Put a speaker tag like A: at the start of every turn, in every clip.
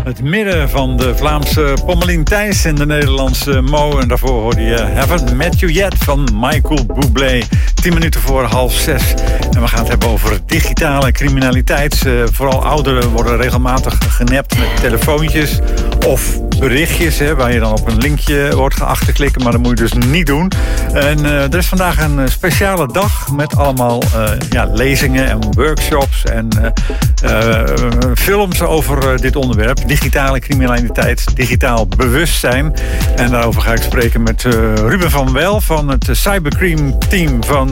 A: Het midden van de Vlaamse Pommelien Thijs en de Nederlandse Mo. En daarvoor hoorde je Haven't Met You Yet van Michael Bublé. 10 minuten voor 5:30. En we gaan het hebben over digitale criminaliteit. Vooral ouderen worden regelmatig genept met telefoontjes of berichtjes, waar je dan op een linkje wordt geacht te klikken. Maar dat moet je dus niet doen. En er is vandaag een speciale dag met allemaal lezingen en workshops en films over dit onderwerp. Digitale criminaliteit, digitaal bewustzijn. En daarover ga ik spreken met Ruben van Wel van het cybercrime team van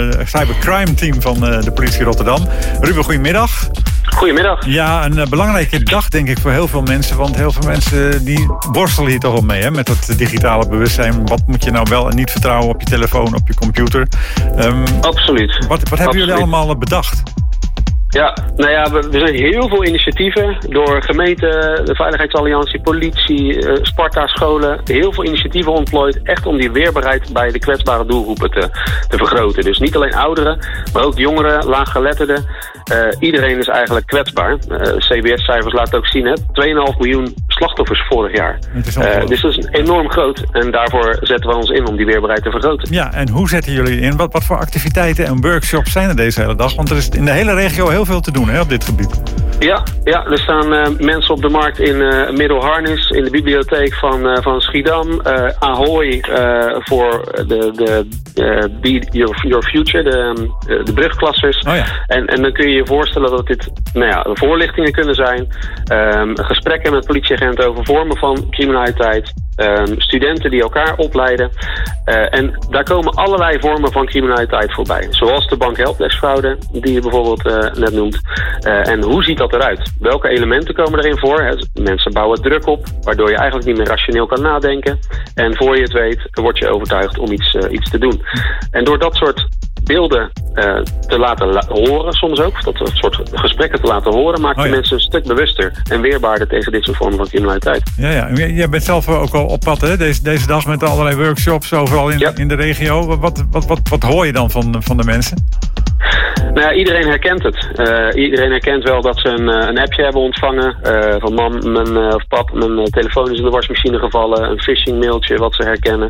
A: de politie Rotterdam. Ruben, goedemiddag.
B: Goedemiddag.
A: Ja, een belangrijke dag denk ik voor heel veel mensen. Want heel veel mensen die worstelen hier toch wel mee, met dat digitale bewustzijn. Wat moet je nou wel en niet vertrouwen op je telefoon, op je computer?
B: Absoluut.
A: Wat hebben jullie allemaal bedacht?
B: Ja, er zijn heel veel initiatieven door gemeente, de Veiligheidsalliantie, politie, Sparta, scholen. Heel veel initiatieven ontplooid echt om die weerbaarheid bij de kwetsbare doelgroepen te vergroten. Dus niet alleen ouderen, maar ook jongeren, laaggeletterden. Iedereen is eigenlijk kwetsbaar. CBS-cijfers laten ook zien, 2,5 miljoen slachtoffers vorig jaar. Dus dat is enorm groot en daarvoor zetten we ons in om die weerbaarheid te vergroten.
A: Ja, en hoe zetten jullie in? Wat voor activiteiten en workshops zijn er deze hele dag? Want er is in de hele regio heel veel te doen op dit gebied. Ja, er staan mensen op de markt in Middelharnis, in de bibliotheek van Schiedam, Ahoy voor de Be Your Future, de brugklassers. Oh ja. En dan kun je je voorstellen dat dit voorlichtingen kunnen zijn, gesprekken met politieagenten over vormen van criminaliteit, studenten die elkaar opleiden. En daar komen allerlei vormen van criminaliteit voorbij. Zoals de bankhelpdeskfraude, die je bijvoorbeeld net noemt. En hoe ziet dat eruit? Welke elementen komen erin voor? Mensen bouwen druk op, waardoor je eigenlijk niet meer rationeel kan nadenken. En voor je het weet, word je overtuigd om iets te doen. En door dat soort beelden te laten horen soms ook, dat soort gesprekken te laten horen, maakt de mensen een stuk bewuster en weerbaarder tegen dit soort vormen van criminaliteit. Ja. Jij bent zelf ook al op pad, hè? Deze dag met allerlei workshops overal in de regio. Wat hoor je dan van de mensen?
B: Iedereen herkent het. Iedereen herkent wel dat ze een appje hebben ontvangen. Van mam of pap, mijn telefoon is in de wasmachine gevallen. Een phishing mailtje wat ze herkennen.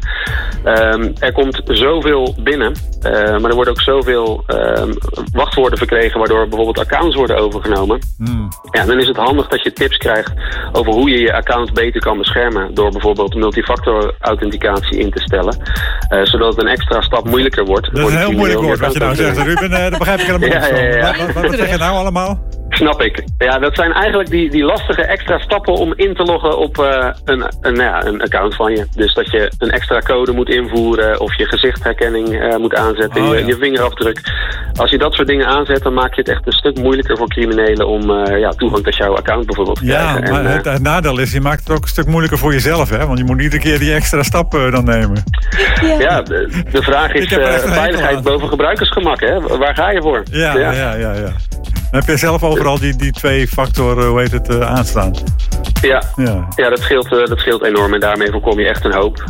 B: Er komt zoveel binnen. Maar er worden ook zoveel wachtwoorden verkregen, waardoor bijvoorbeeld accounts worden overgenomen. Ja, dan is het handig dat je tips krijgt over hoe je je account beter kan beschermen. Door bijvoorbeeld multifactor authenticatie in te stellen. Zodat het een extra stap moeilijker wordt.
A: Dat is een heel moeilijk woord wat je nou zegt, Ruben. Daar begrijp ik helemaal niet van. Wat zeg je nou allemaal?
B: Snap ik. Ja, dat zijn eigenlijk die lastige extra stappen om in te loggen op een account van je. Dus dat je een extra code moet invoeren of je gezichtherkenning moet aanzetten, je vingerafdruk. Als je dat soort dingen aanzet, dan maak je het echt een stuk moeilijker voor criminelen om toegang tot jouw account bijvoorbeeld te krijgen.
A: Ja, maar het nadeel is, je maakt het ook een stuk moeilijker voor jezelf, hè? Want je moet iedere keer die extra stap dan nemen.
B: Ja, de vraag is veiligheid boven gebruikersgemak, hè? Waar ga je voor?
A: Ja. Dan heb je zelf overal die 2-factor, aanstaan.
B: Ja, dat scheelt enorm en daarmee voorkom je echt een hoop.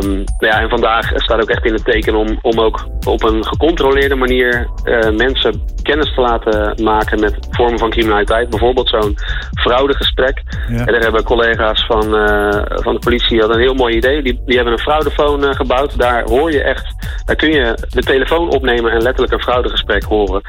B: En vandaag staat ook echt in het teken om ook op een gecontroleerde manier mensen kennis te laten maken met vormen van criminaliteit. Bijvoorbeeld zo'n fraudegesprek. Ja. En daar hebben collega's van de politie hadden een heel mooi idee. Die hebben een fraudefoon gebouwd. Daar kun je de telefoon opnemen en letterlijk een fraudegesprek horen.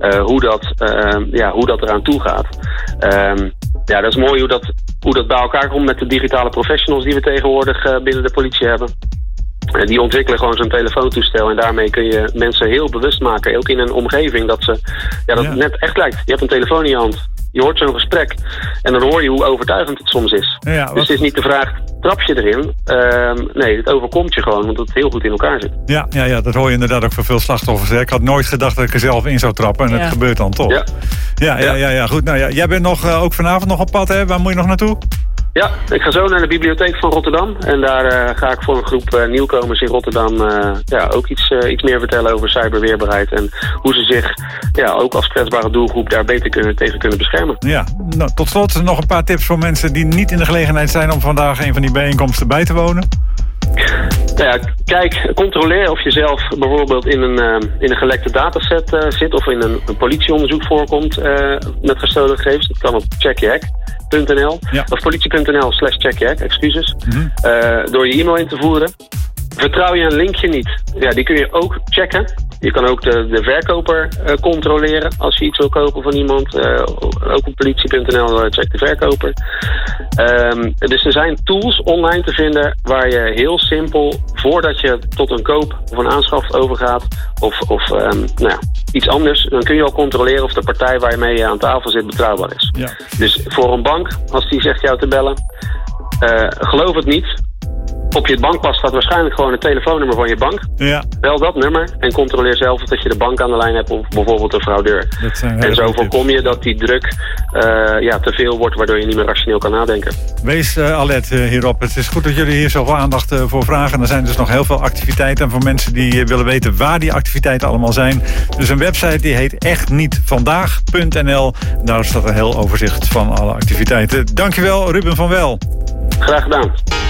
B: Hoe dat eraan toe gaat. Dat is mooi hoe dat bij elkaar komt met de digitale professionals die we tegenwoordig binnen de politie hebben. Die ontwikkelen gewoon zo'n telefoontoestel en daarmee kun je mensen heel bewust maken, ook in een omgeving dat het net echt lijkt. Je hebt een telefoon in je hand, je hoort zo'n gesprek en dan hoor je hoe overtuigend het soms is. Dus het is niet de vraag, trap je erin? Nee, het overkomt je gewoon, omdat het heel goed in elkaar zit.
A: Ja, dat hoor je inderdaad ook van veel slachtoffers. Hè? Ik had nooit gedacht dat ik er zelf in zou trappen en het gebeurt dan toch. Ja. Goed. Jij bent ook vanavond nog op pad, hè? Waar moet je nog naartoe?
B: Ja, ik ga zo naar de bibliotheek van Rotterdam. En daar ga ik voor een groep nieuwkomers in Rotterdam ook iets meer vertellen over cyberweerbaarheid. En hoe ze zich ook als kwetsbare doelgroep daar beter tegen kunnen beschermen. Ja,
A: tot slot nog een paar tips voor mensen die niet in de gelegenheid zijn om vandaag een van die bijeenkomsten bij te wonen.
B: Controleer of je zelf bijvoorbeeld in een gelekte dataset zit of in een politieonderzoek voorkomt met gestolen gegevens. Dat kan op Check Your Hack. politie.nl of politie.nl/checkjack, excuses. Door je e-mail in te voeren. Vertrouw je een linkje niet? Ja, die kun je ook checken. Je kan ook de verkoper controleren als je iets wil kopen van iemand. Ook op politie.nl check de verkoper. Dus er zijn tools online te vinden waar je heel simpel, voordat je tot een koop of een aanschaf overgaat, of iets anders, dan kun je al controleren of de partij waar je mee aan tafel zit betrouwbaar is. Ja. Dus voor een bank, als die zegt jou te bellen, geloof het niet. Op je bankpas staat waarschijnlijk gewoon het telefoonnummer van je bank. Ja. Bel dat nummer en controleer zelf of dat je de bank aan de lijn hebt of bijvoorbeeld een fraudeur. En zo voorkom je dat die druk te veel wordt, waardoor je niet meer rationeel kan nadenken.
A: Wees alert hierop. Het is goed dat jullie hier zoveel aandacht voor vragen. Er zijn dus nog heel veel activiteiten. En voor mensen die willen weten waar die activiteiten allemaal zijn. Dus een website die heet echtnietvandaag.nl. Daar staat een heel overzicht van alle activiteiten. Dankjewel, Ruben van Wel.
B: Graag gedaan.